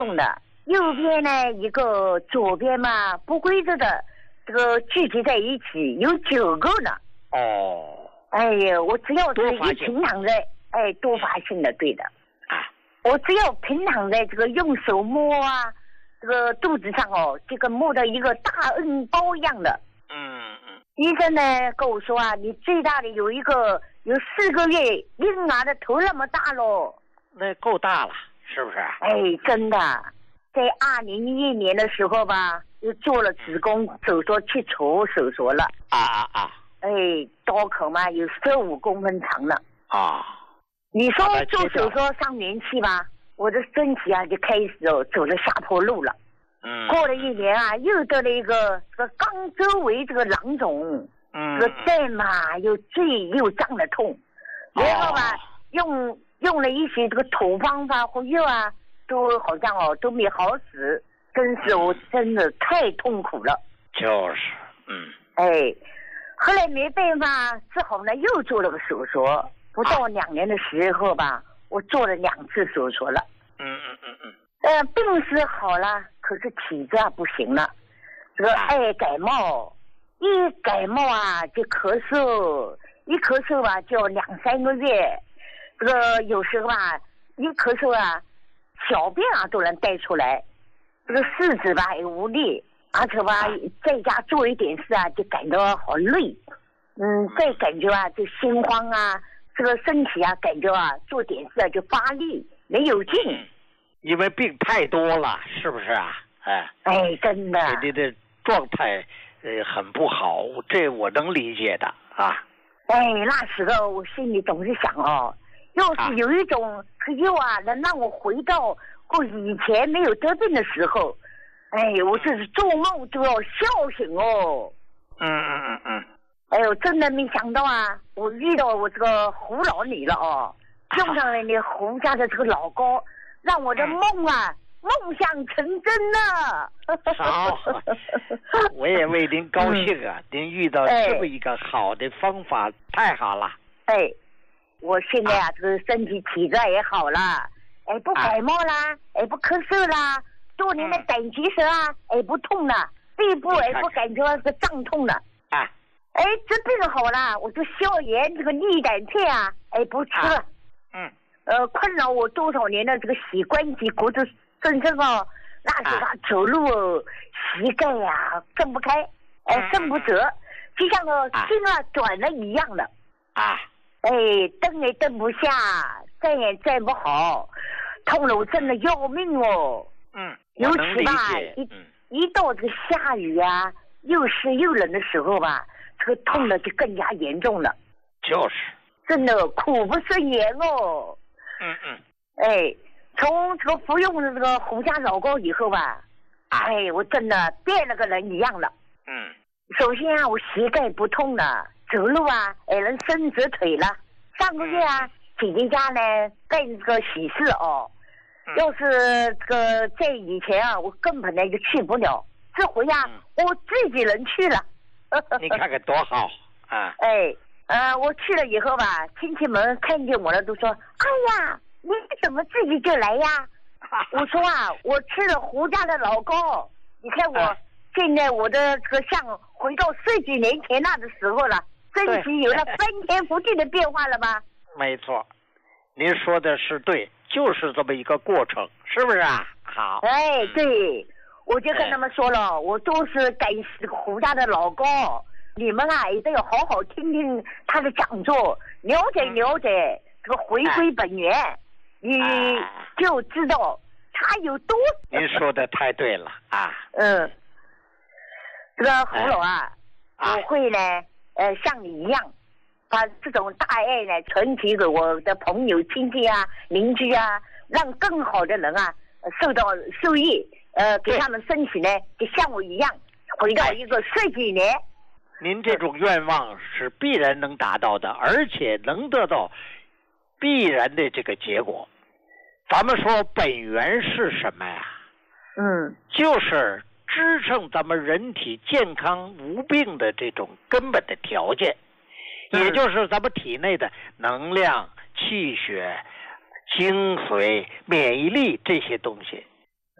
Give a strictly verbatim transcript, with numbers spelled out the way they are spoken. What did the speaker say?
动的，右边呢一个，左边嘛不规则的，这个聚集在一起有九个呢。 哦。 哎呀，我只要是一平躺在，哎，多发性的，对的。 啊。 我只要平躺在这个用手摸啊，这个肚子上哦，这个摸到一个大恩包一样的。 嗯嗯。 医生呢跟我说啊，你最大的有一个有四个月婴儿的头那么大咯。 那够大了，是不是？ 哎，真的，在二零一一年的时候吧，又做了子宫手术，切除手术了。 啊啊啊！ 哎，刀口嘛有十五公分长了。 啊。 你说做手术上年纪吧，我的身体啊就开始哦走了下坡路了。 嗯。 过了一年啊，又得了一个这个肛周围这个囊肿。 嗯。 这个蛋嘛又坠又胀的痛，然后吧、哦、用用了一些这个土方法和药啊，都好像哦都没好使，真是我真的太痛苦了。 就是，嗯。 哎，后来没办法，只好呢又做了个手术，不到两年的时候吧，啊、我做了两次手术了。 嗯嗯嗯嗯。 呃，病是好了，可是体质啊不行了，这个爱感冒。一感冒啊就咳嗽，一咳嗽吧就两三个月，这个有时候啊一咳嗽啊小便啊都能带出来，这个四肢吧也无力，而且吧在家做一点事啊就感到好累，嗯，再感觉啊就心慌啊，这个身体啊感觉啊做点事啊就发力没有劲， 因为病太多了，是不是啊？哎， 哎，真的， 你的状态。呃，很不好，这我能理解的啊。 哎，那时候我心里总是想哦，要是有一种药啊，能让我回到过以前没有得病的时候，哎，我这是做梦都要笑醒哦。 嗯嗯嗯嗯。 哎呦，真的没想到啊，我遇到我这个胡老女了哦，用上了你胡家的这个老膏，让我的梦啊。嗯梦想成真了。 好，我也为您高兴啊！嗯、您遇到这么一个好的方法，哎、太好了。 哎，我现在啊，啊这个身体体质也好了，哎，不感冒啦，哎，不咳嗽啦，多年的胆结石啊，哎，不痛了，背部哎不感觉是胀痛了。 啊， 哎，这病好了，我就消炎这个利胆片啊，哎，不吃了。 啊、嗯。 呃，困扰我多少年的这个膝关节骨质。真正哦，那时候走路哦，膝盖呀、啊、蹬不开，哎、呃，伸不直，就像个心啊转了一样的。 啊， 哎，蹬也蹬不下，站也站不好，痛了我真的要命哦。 嗯， 尤其吧，一、嗯、一到这个下雨啊，又湿又冷的时候吧，这个痛的就更加严重了。 就是。 真的苦不胜言哦。 嗯嗯。 哎。从这个服用的这个胡家老膏以后吧，哎，我真的变了个人一样了。 嗯。 首先啊，我膝盖不痛了，走路啊，也能伸直腿了。上个月啊，姐姐家呢办这个喜事哦，嗯、要是这个在以前啊，我根本呢就去不了。这回啊，嗯、我自己能去了。 你看看多好啊！ 哎，呃，我去了以后吧，亲戚们看见我了都说：“哎呀。”你怎么自己就来呀？我说啊，我吃了胡家的老膏，你看我、啊、现在我的这个像回到十几年前那的时候了，身体有了翻天覆地的变化了吧？ 没错，您说的是对，就是这么一个过程，是不是啊？好。 哎，对，我就跟他们说了，哎、我都是感谢胡家的老膏，你们啊也得要好好听听他的讲座，了解了解、嗯、这个回归本源。哎你就知道他有多。 您说的太对了啊。 嗯，这个胡老啊，哎、我会呢，呃，像你一样，把这种大爱呢传递给我的朋友、亲戚啊、邻居啊，让更好的人啊受到受益，呃，给他们身体呢，就像我一样，回到一个十几年。 您这种愿望是必然能达到的，而且能得到必然的这个结果。咱们说本源是什么呀？ 嗯， 就是支撑咱们人体健康无病的这种根本的条件，嗯、也就是咱们体内的能量、气血、精髓、免疫力这些东西，